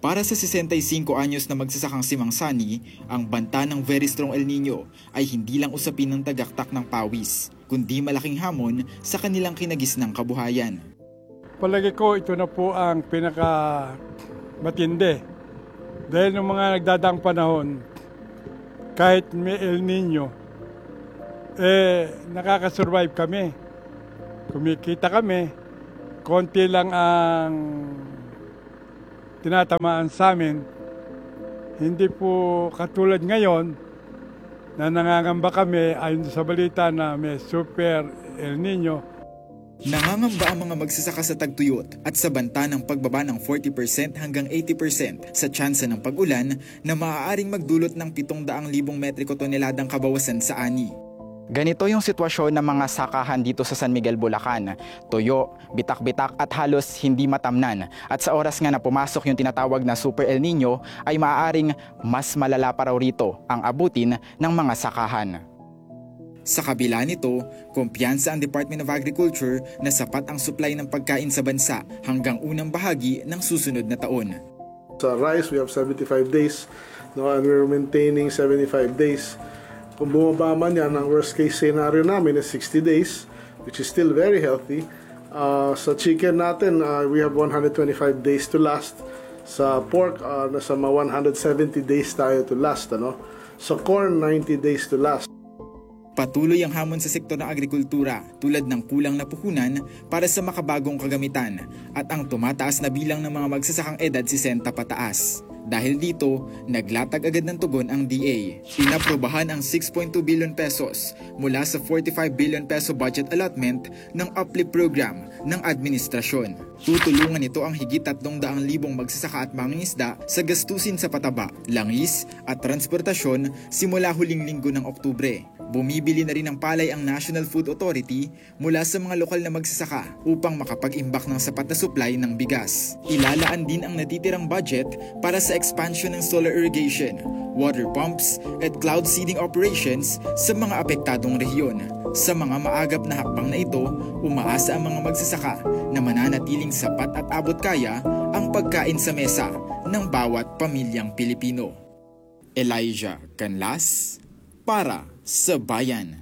Para sa 65 anyos na magsasakang si Mang Sani, ang banta ng very strong El Nino ay hindi lang usapin ng tagaktak ng pawis, kundi malaking hamon sa kanilang kinagisnang kabuhayan. Palagi ko ito na po ang pinaka matindi. Dahil ng mga nagdadaang panahon, kahit may El Nino, nakakasurvive kami. Kumikita kami, konti lang ang tinatamaan sa amin. Hindi po katulad ngayon na nangangamba kami ayon sa balita na may super El Nino. Nangangamba ang mga magsasaka sa tagtuyot at sa banta ng pagbaba ng 40% hanggang 80% sa tsansa ng pag-ulan na maaaring magdulot ng 700,000 metriko toneladang kabawasan sa ani. Ganito yung sitwasyon ng mga sakahan dito sa San Miguel, Bulacan. Tuyo, bitak-bitak at halos hindi matamnan. At sa oras nga na pumasok yung tinatawag na Super El Nino ay maaaring mas malala pa raw rito ang abutin ng mga sakahan. Sa kabila nito, kumpiyansa ang Department of Agriculture na sapat ang supply ng pagkain sa bansa hanggang unang bahagi ng susunod na taon. Sa rice, we have 75 days, and we're maintaining 75 days. Kung bumaba man yan, ang worst case scenario namin is 60 days, which is still very healthy. Sa chicken natin, we have 125 days to last. Sa pork, nasa 170 days tayo to last. Sa corn, 90 days to last. Patuloy ang hamon sa sektor ng agrikultura tulad ng kulang na puhunan para sa makabagong kagamitan at ang tumataas na bilang ng mga magsasakang edad 60 pataas. Dahil dito, naglatag agad ng tugon ang DA. Inaprobahan ang 6.2 billion pesos mula sa 45 billion peso budget allotment ng uplift program ng administrasyon. Tutulungan ito ang higit 300,000 magsasaka at mangingisda sa gastusin sa pataba, langis at transportasyon simula huling linggo ng Oktubre. Bumibili na rin ng palay ang National Food Authority mula sa mga lokal na magsasaka upang makapag-imbak ng sapat na supply ng bigas. Ilalaan din ang natitirang budget para sa expansion ng solar irrigation, water pumps at cloud seeding operations sa mga apektadong rehiyon. Sa mga maagap na hakbang na ito, umaasa ang mga magsasaka na mananatiling sapat at abot kaya ang pagkain sa mesa ng bawat pamilyang Pilipino. Elijah Canlas para sa Bayan.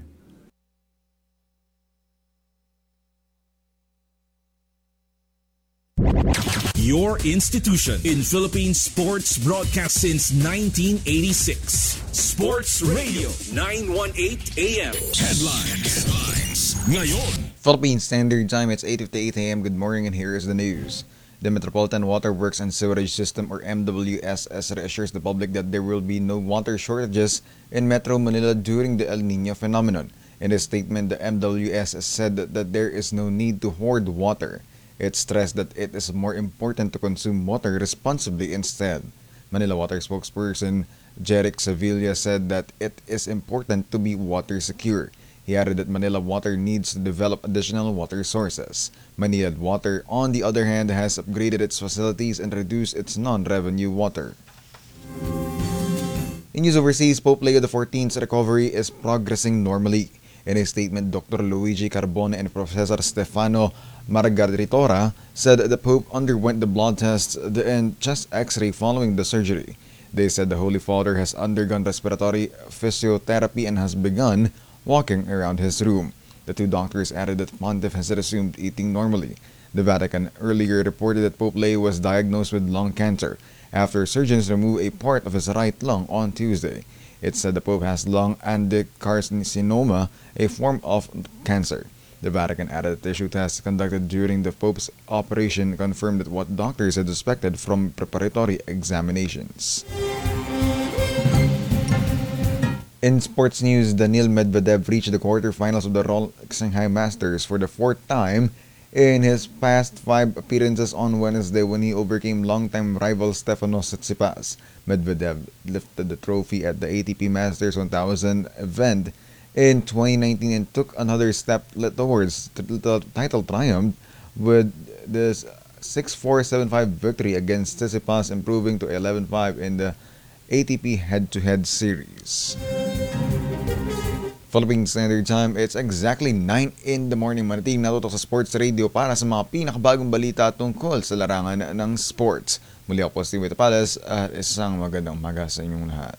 Your institution in Philippine sports broadcast since 1986. Sports Radio 918 AM. Headlines. Ngayon. Philippine Standard Time, it's 8:58 AM. Good morning and here is the news. The Metropolitan Water Works and Sewerage System or MWSS reassures the public that there will be no water shortages in Metro Manila during the El Nino phenomenon. In a statement, the MWSS said that there is no need to hoard water. It stressed that it is more important to consume water responsibly instead. Manila Water spokesperson Jeric Sevilla said that it is important to be water secure. He added that Manila Water needs to develop additional water sources. Manila Water, on the other hand, has upgraded its facilities and reduced its non-revenue water. In news overseas, Pope Leo XIV's recovery is progressing normally. In a statement, Dr. Luigi Carbone and Professor Stefano Margaritora said the Pope underwent the blood tests and chest x-ray following the surgery. They said the Holy Father has undergone respiratory physiotherapy and has begun walking around his room. The two doctors added that Pontiff has resumed eating normally. The Vatican earlier reported that Pope Leo was diagnosed with lung cancer after surgeons removed a part of his right lung on Tuesday. It said the Pope has lung adenocarcinoma, a form of cancer. The Vatican added that tissue tests conducted during the Pope's operation confirmed that what doctors had suspected from preparatory examinations. In sports news, Daniil Medvedev reached the quarterfinals of the Rolex Shanghai Masters for the fourth time in his past 5 appearances on Wednesday when he overcame longtime rival Stefanos Tsitsipas. Medvedev lifted the trophy at the ATP Masters 1000 event in 2019 and took another step towards the title triumph with this 6-4-7-5 victory against Tsitsipas, improving to 11-5 in the ATP head-to-head series. Philippine Standard Time, it's exactly 9 in the morning. Manating natutok sa Sports Radio para sa mga pinakabagong balita tungkol sa larangan ng sports. Muli ako po si Wita Palace at isang magandang umaga sa inyong lahat.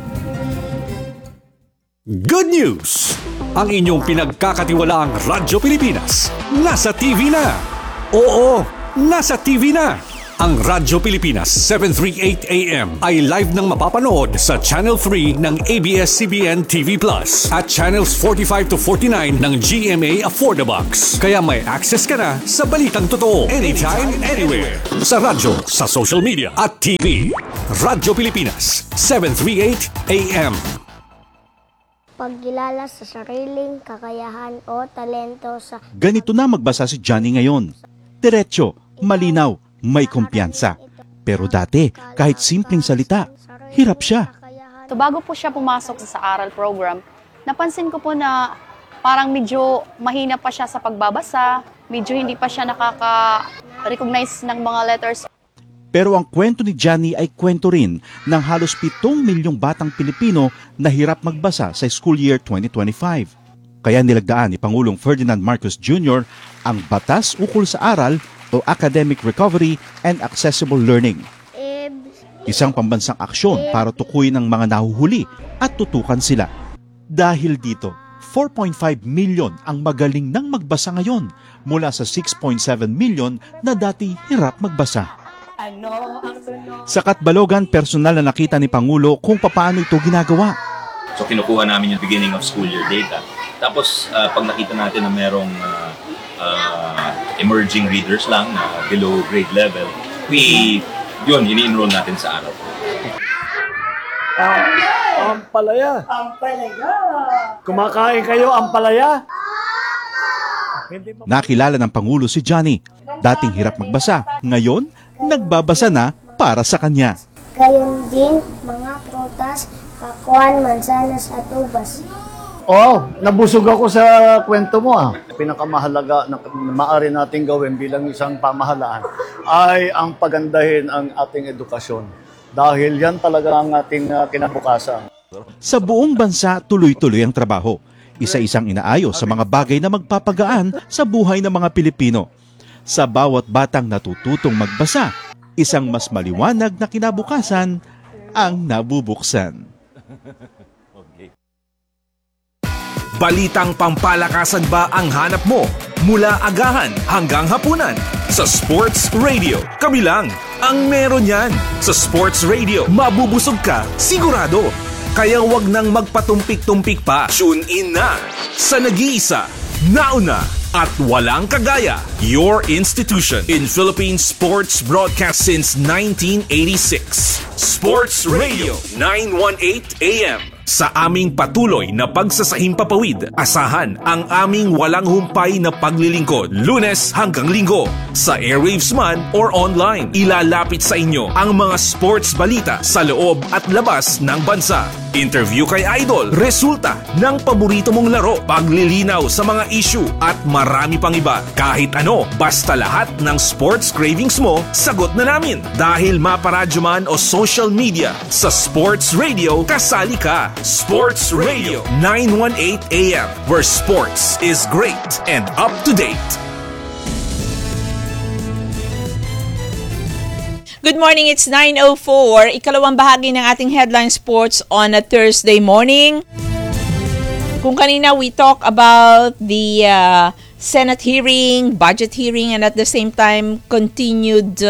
Good news! Ang inyong pinagkakatiwalaang Radyo Pilipinas nasa TV na. Oo, nasa TV na. Ang Radyo Pilipinas 738 AM ay live nang mapapanood sa Channel 3 ng ABS-CBN TV Plus at Channels 45 to 49 ng GMA Affordabox. Kaya may access ka na sa balitang totoo anytime, anywhere. Sa radyo, sa social media at TV. Radyo Pilipinas 738 AM. Pagkilala sa sariling kakayahan o talento sa... Ganito na magbasa si Johnny ngayon. Diretso, malinaw, may kumpiyansa. Pero dati, kahit simpleng salita, hirap siya. So bago po siya pumasok sa aral program, napansin ko po na parang medyo mahina pa siya sa pagbabasa, medyo hindi pa siya nakaka-recognize ng mga letters. Pero ang kwento ni Johnny ay kwento rin ng halos 7 milyong batang Pilipino na hirap magbasa sa school year 2025. Kaya nilagdaan ni Pangulong Ferdinand Marcos Jr. ang Batas Ukol sa Aral o Academic Recovery and Accessible Learning. Isang pambansang aksyon para tukuyin ang mga nahuhuli at tutukan sila. Dahil dito, 4.5 million ang magaling nang magbasa ngayon mula sa 6.7 million na dati hirap magbasa. Sa Katbalogan, personal na nakita ni Pangulo kung paano ito ginagawa. So kinukuha namin yung beginning of school year data. Tapos pag nakita natin na merong emerging readers lang na below grade level, ini-enroll natin sa araw. Ampalaya. Kumakain kayo, ampalaya? Nakilala ng Pangulo si Johnny. Dating hirap magbasa, ngayon nagbabasa na para sa kanya. Gayon din mga prutas, pakwan, mansanas at ubas. Nabusog ako sa kwento mo. Pinakamahalaga na maaari nating gawin bilang isang pamahalaan ay ang pagandahin ang ating edukasyon. Dahil yan talaga ang ating kinabukasan. Sa buong bansa, tuloy-tuloy ang trabaho. Isa-isang inaayos sa mga bagay na magpapagaan sa buhay ng mga Pilipino. Sa bawat batang natututong magbasa, isang mas maliwanag na kinabukasan ang nabubuksan. Balitang pampalakasan ba ang hanap mo? Mula agahan hanggang hapunan sa Sports Radio. Kami lang ang meron yan. Sa Sports Radio, mabubusog ka sigurado. Kaya wag nang magpatumpik-tumpik pa. Tune in na sa nag-iisa, nauna at walang kagaya. Your institution in Philippine sports broadcast since 1986. Sports Radio 918 AM. Sa aming patuloy na pagsasahimpapawid, asahan ang aming walang humpay na paglilingkod. Lunes hanggang Linggo, sa airwaves man or online. Ilalapit sa inyo ang mga sports balita sa loob at labas ng bansa. Interview kay Idol, resulta ng paborito mong laro, paglilinaw sa mga issue at marami pang iba. Kahit ano, basta lahat ng sports cravings mo, sagot na namin. Dahil maparadyo man o social media, sa Sports Radio, kasali ka. Sports Radio 918 AM, where sports is great and up to date. Good morning, it's 9:04. Ikalawang bahagi ng ating headline sports on a Thursday morning. Kung kanina we talk about the Senate hearing, budget hearing, and at the same time continuous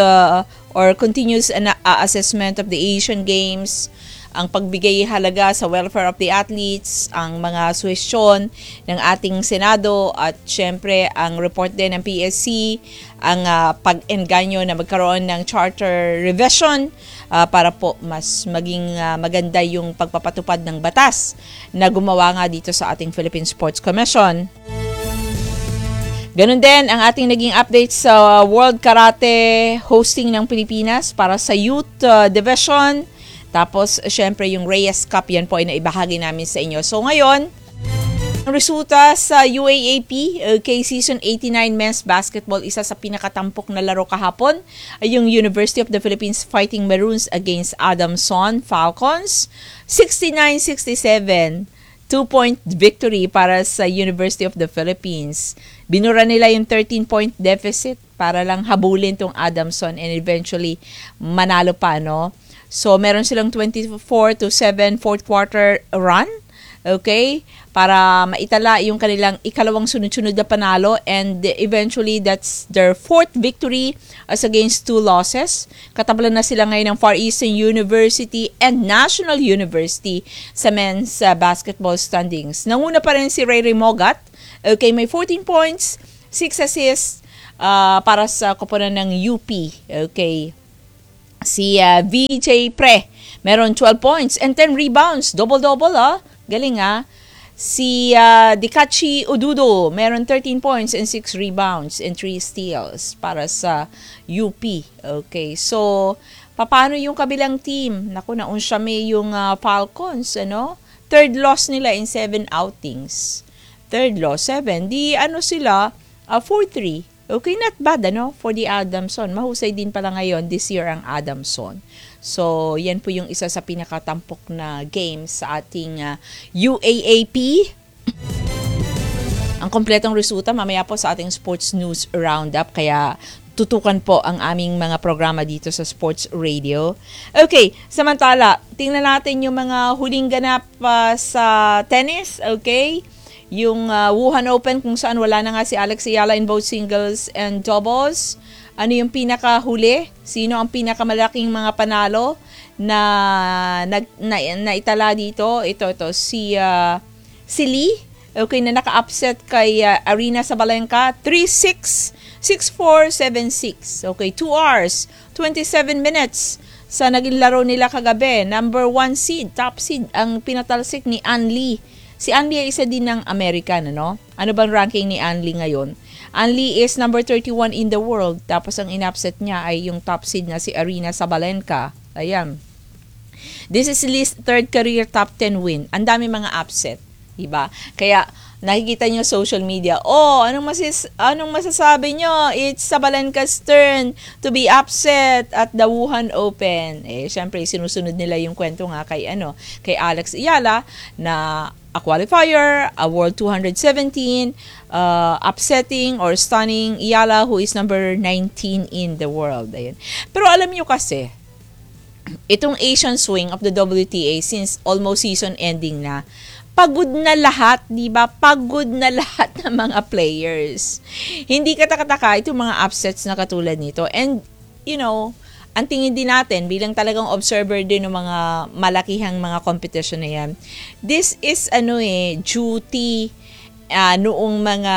assessment of the Asian Games, ang pagbigay halaga sa welfare of the athletes, ang mga suwestyon ng ating Senado at syempre ang report din ng PSC, ang pag-engganyo na magkaroon ng charter revision para po mas maging maganda yung pagpapatupad ng batas na gumawa nga dito sa ating Philippine Sports Commission. Ganun din ang ating naging update sa World Karate hosting ng Pilipinas para sa Youth Division. Tapos, syempre, yung Reyes Cup, yan po ay naibahagi namin sa inyo. So, ngayon, ang resulta sa UAAP, kay Season 89 Men's Basketball, isa sa pinakatampok na laro kahapon, ay yung University of the Philippines Fighting Maroons against Adamson Falcons. 69-67. 2-point victory para sa University of the Philippines. Binura nila yung 13-point deficit para lang habulin tong Adamson and eventually manalo pa, no? So, meron silang 24-7 fourth quarter run, okay? Para maitala yung kanilang ikalawang sunod-sunod na panalo and eventually that's their fourth victory as against 2 losses. Katabalan na sila ngayon ng Far Eastern University and National University sa men's basketball standings. Nanguna pa rin si Ray Mogat, okay, may 14 points, 6 assists para sa koponan ng UP, okay. Si VJ Pre, meron 12 points and 10 rebounds. Double-double, galing, Si Dikachi Ududo, meron 13 points and 6 rebounds and 3 steals para sa UP. Okay, so, paano yung kabilang team? Naku, naunsyame yung Falcons, ano? Third loss nila in 7 outings. Third loss, 7. Di, sila, 4-3. Okay, not bad, for the Adamson. Mahusay din pala ngayon this year ang Adamson. So, yan po yung isa sa pinakatampok na game sa ating UAAP. Ang kompletong resulta mamaya po sa ating Sports News Roundup. Kaya tutukan po ang aming mga programa dito sa Sports Radio. Okay, samantala, tingnan natin yung mga huling ganap sa tennis. Okay, yung Wuhan Open kung saan wala na nga si Alex Ayala in both singles and doubles. Ano yung pinakahuli? Sino ang pinakamalaking mga panalo na itala dito? Ito si Lee, okay, na naka-upset kay Arina Sabalenka 3-6, 6-4, 7-6. Okay, 2 hours, 27 minutes sa naging laro nila kagabi. Number 1 seed, top seed ang pinatalsik ni An Lee. Si An Lee ay isa din ng American, ano? Ano bang ranking ni An Lee ngayon? An Lee is number 31 in the world. Tapos ang in-upset niya ay yung top seed na si Arina Sabalenka. Ayan. This is Lee's third career top 10 win. Ang dami mga upset, diba? Kaya nakikita niyo social media, anong masasabi niyo? It's Sabalenka's turn to be upset at the Wuhan Open. Syempre sinusunod nila yung kwento nga kay Alex Ayala na a qualifier, a World 217, upsetting or stunning Ayala who is number 19 in the world. Ayan. Pero alam niyo kasi, itong Asian swing of the WTA since almost season ending na, pagod na lahat, di ba? Pagod na lahat ng mga players. Hindi katakataka itong mga upsets na katulad nito. And, ang tingin din natin, bilang talagang observer din ng mga malakihang mga competition na yan, this is, duty noong mga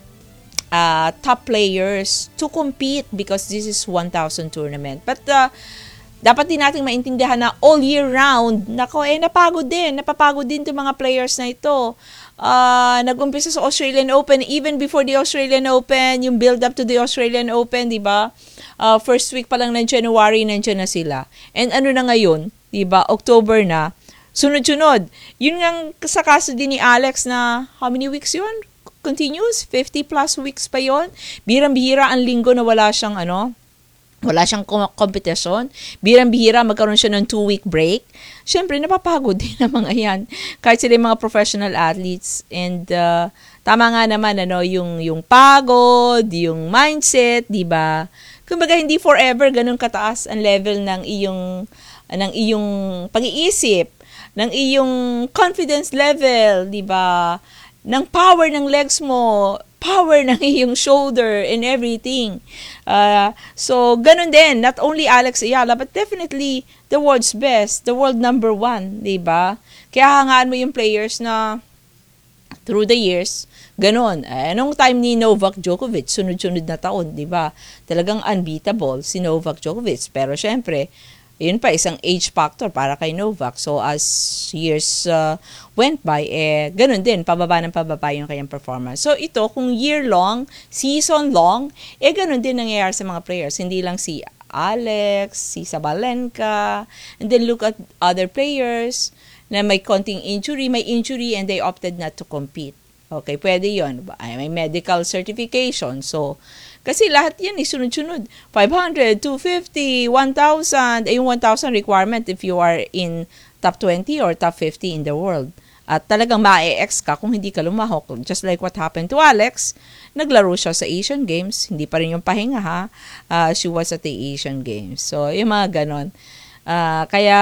top players to compete because this is 1,000 tournament. But, dapat din natin maintindihan na all year round, napapagod din itong mga players na ito. Nag-umpisa sa Australian Open, even before the Australian Open, yung build up to the Australian Open, di ba? First week pa lang ng January, nandiyan na sila. And ano na ngayon, di ba? October na, sunod-sunod. Yun nga sa kaso din ni Alex na, how many weeks yun? Continuous? 50 plus weeks pa yun? Birang-bihira ang linggo na wala siyang wala siyang competition. Birang-bihira, magkaroon siya ng 2-week break. Siyempre, napapagod din ang mga yan. Kahit sila yung mga professional athletes. And tama nga naman, yung pagod, yung mindset, di ba? Kumbaga, hindi forever ganun kataas ang level ng iyong pag-iisip, ng iyong confidence level, di ba? Ng power ng legs mo, power ng iyong shoulder and everything. So, ganun din. Not only Alex Ayala, but definitely the world's best, the world number 1, diba? Kaya hangaan mo yung players na through the years, ganun. Nung time ni Novak Djokovic, sunod-sunod na taon, diba? Talagang unbeatable si Novak Djokovic. Pero syempre, yun pa, isang age factor para kay Novak. So, as years went by, ganun din, pababa yung kanyang performance. So, ito, kung year-long, season-long, ganun din nangyayari sa mga players. Hindi lang si Alex, si Sabalenka, and then look at other players na may konting injury, and they opted not to compete. Okay, pwede yun. May medical certification. So, kasi lahat yan sunod-sunod. 500, 250, 1,000. Yung 1,000 requirement if you are in top 20 or top 50 in the world. At talagang ma-ex ka kung hindi ka lumahok. Just like what happened to Alex, naglaro siya sa Asian Games, hindi pa rin yung pahinga ha. She was at the Asian Games. So, yung mga ganon. Kaya,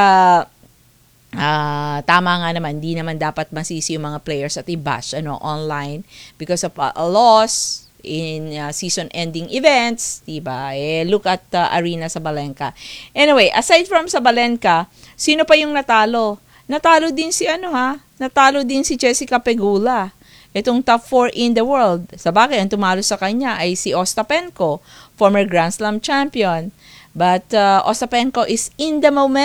tama nga naman, hindi naman dapat masisi yung mga players at i-bash online because of a loss in season-ending events, diba? Look at Arena Sabalenka. Anyway, aside from Sabalenka, sino pa yung natalo? Natalo din si Natalo din si Jessica Pegula. Itong top 4 in the world. Sa bagay, ang tumalo sa kanya ay si Ostapenko, former Grand Slam champion. But Ostapenko is in the moment